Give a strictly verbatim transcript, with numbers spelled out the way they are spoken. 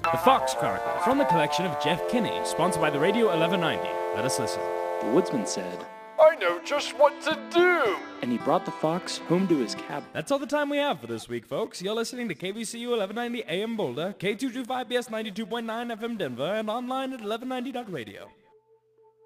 The Fox Chronicle, from the collection of Jeff Kinney, sponsored by the Radio eleven ninety. Let us listen. The woodsman said, I know just what to do! and he brought the fox home to his cabin. That's all the time we have for this week, folks. You're listening to K V C U eleven ninety A M Boulder, K two twenty-five B S ninety-two point nine F M Denver, and online at eleven ninety dot radio.